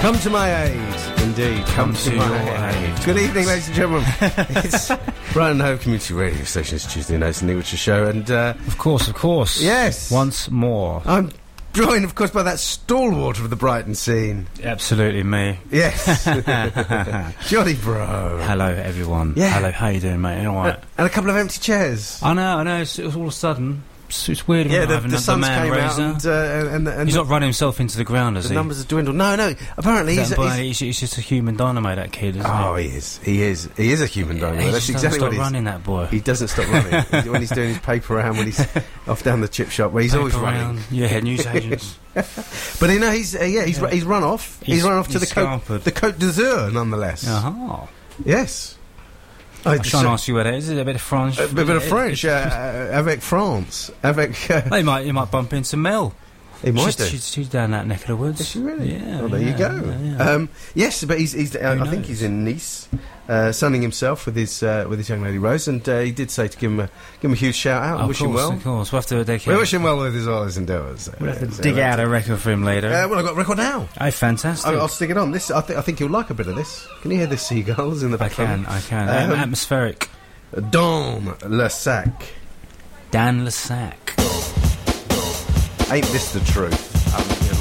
Come to my aid. Indeed, come to my aid. Good evening, ladies and gentlemen. It's Brighton Hove Community Radio Station's Tuesday Nights in the Newish Show, and of course. Yes. Once more. I'm joined, of course, by that stalwart of the Brighton scene. Absolutely me. Yes. Johnny Bro. Hello, everyone. Yeah. Hello, how you doing, mate? All right. And a couple of empty chairs. I know. It was all of a sudden. It's weird. Yeah, having the sun's man came razor. out and He's not running himself into the ground, has the he? numbers have dwindled. No. Apparently he's just a human dynamo, that kid, isn't he? He is. He is a human dynamo. That's exactly what he is. Running, that boy. He doesn't stop running. When he's doing his paper round, when he's off down the chip shop, where he's always running. Yeah, newsagents. But you know, he's run off. He's run off to the Côte d'Azur, nonetheless. Yes. I'm trying to ask you where that is. Is it a bit of French? A bit of French, avec France. He might bump into Mel. He might do. She's down that neck of the woods. Is she really? Yeah. Well, there you go. Yeah. Yes, but he's I think he's in Nice, sunning himself with his young lady Rose, and he did say to give him a huge shout out and wish him well. Of course, we'll have to we wish him well with his all his endeavours. We'll have to dig out a record for him later. Well, I've got a record now. Oh, fantastic! I'll stick it on. This I think you'll like a bit of this. Can you hear the seagulls in the background? I can. Atmospheric. Dan Le Sac. Dan Le Sac. Ain't this the truth?